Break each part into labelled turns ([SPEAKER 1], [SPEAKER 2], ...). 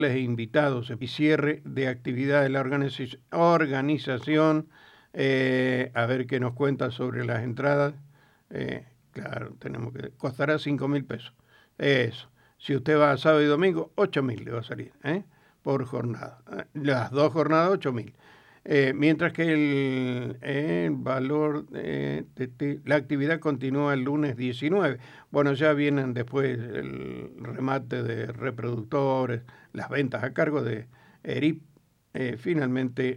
[SPEAKER 1] invitados y cierre de actividad de la organización. A ver qué nos cuenta sobre las entradas. Claro, costará 5.000 pesos. Eso. Si usted va sábado y domingo, 8.000 le va a salir, por jornada. Las dos jornadas, 8.000. Mientras que el valor, la actividad continúa el lunes 19. Bueno, ya vienen después el remate de reproductores, las ventas a cargo de ERIP. Finalmente,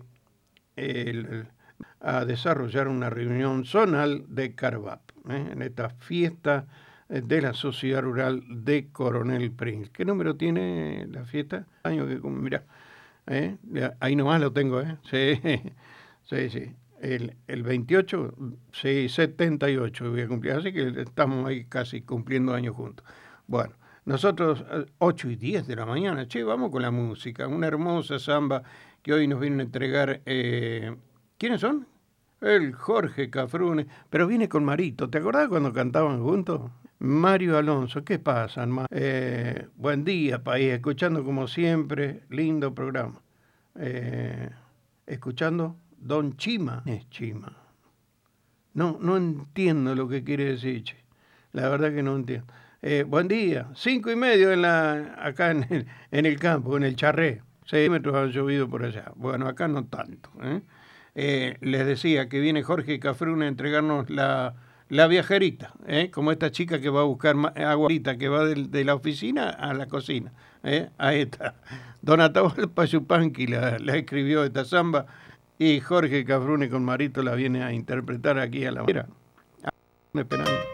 [SPEAKER 1] a desarrollar una reunión zonal de Carvap, en esta fiesta de la Sociedad Rural de Coronel Prince. ¿Qué número tiene la fiesta? Año que mirá. Ahí nomás lo tengo, Sí, sí, sí. El 28, sí, 78 voy a cumplir, así que estamos ahí casi cumpliendo años juntos. Bueno, nosotros 8 y 10 de la mañana, vamos con la música, una hermosa samba que hoy nos vienen a entregar. ¿Quiénes son? El Jorge Cafrune, pero viene con Marito. ¿Te acordás cuando cantaban juntos? Mario Alonso, ¿qué pasa? Buen día, país, escuchando como siempre, lindo programa. Escuchando Don Chima. Es Chima. No entiendo lo que quiere decir, che. La verdad que no entiendo. Buen día, 5:30 acá en el campo, en el Charré. 6 metros han llovido por allá. Bueno, acá no tanto. Les decía que viene Jorge Cafrune a entregarnos la viajerita, como esta chica que va a buscar aguarita, que va de la oficina a la cocina. Ahí está. Don Atahualpa Yupanqui la escribió esta samba y Jorge Cafrune con Marito la viene a interpretar aquí a la manera. Esperando.